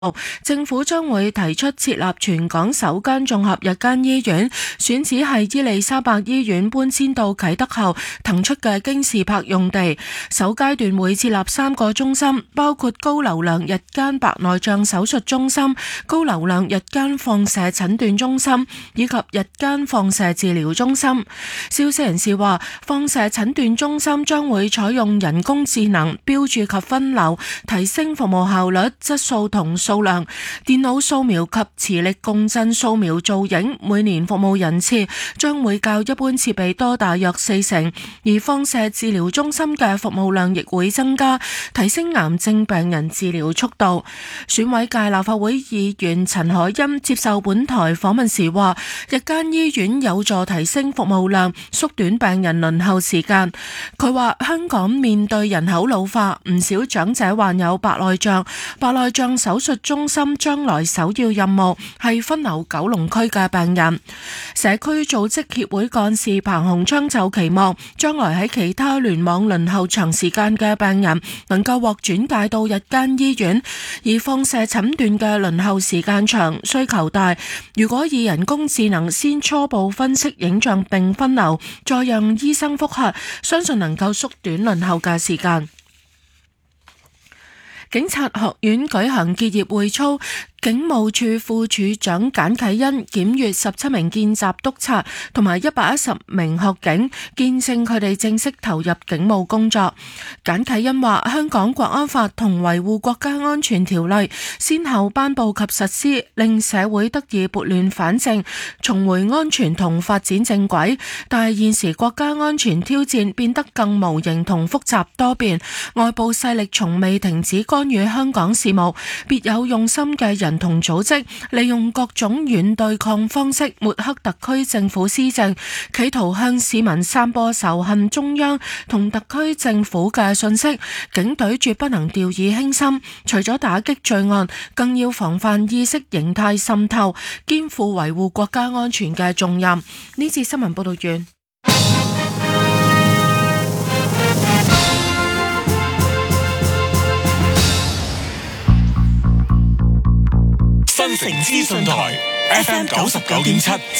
政府將會提出設立全港首間綜合日間醫院，選址係伊利沙伯醫院搬遷到啟德後騰出嘅京士柏用地。首階段會設立3個中心，包括高流量日間白內障手術中心、高流量日間放射診斷中心以及日間放射治療中心。消息人士話，放射診斷中心將會採用人工智能標註及分流，提升服務效率、質素同數量。電腦掃描及磁力共振掃描造影每年服務人次將會較一般設備多大約4成，而放射治療中心嘅服務量亦會增加，提升癌症病人治療速度。選委界立法會議員陳凱欣接受本台訪問時話，日間醫院有助提升服務量，縮短病人輪候時間。佢話香港面對人口老化，唔少長者患有白內障，白內障手術中心將來首要任務係分流九龍區嘅病人。社區組織協會幹事彭鴻昌就期望將來喺其他聯網輪候長時間嘅病人能夠獲轉介到日間醫院，而放射診斷嘅輪候時間長、需求大，如果以人工智能先初步分析影像並分流，再讓醫生複核，相信能夠縮短輪候嘅時間。警察學院舉行結業會操，警務處副處長簡啟恩檢閱17名見習督察同埋110名學警，見證佢哋正式投入警務工作。簡啟恩話，香港國安法同維護國家安全條例先後頒布及實施，令社會得以撥亂反正，重回安全同發展正軌。但係現時國家安全挑戰變得更無形同複雜多變，外部勢力從未停止干預香港事務，別有用心嘅人同組織利用各種軟對抗方式抹黑特區政府施政，企圖向市民散播仇恨中央同特區政府嘅信息。警隊絕不能掉以輕心，除咗打擊罪案，更要防範意識形態滲透，肩負維護國家安全嘅重任。呢次新聞報道完。 新城資訊台 FM 99.7